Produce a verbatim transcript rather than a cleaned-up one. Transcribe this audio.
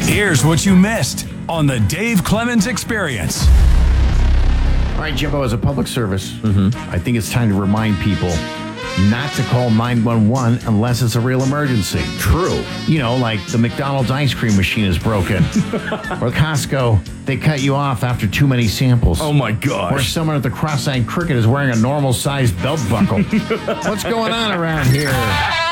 Here's what you missed on the Dave Clemens Experience. All right, Jimbo, as a public service, mm-hmm. I think it's time to remind people not to call nine one one unless it's a real emergency. True. You know, like the McDonald's ice cream machine is broken. Or Costco, they cut you off after too many samples. Oh, my gosh. Or someone at the cross-eyed cricket is wearing a normal-sized belt buckle. What's going on around here?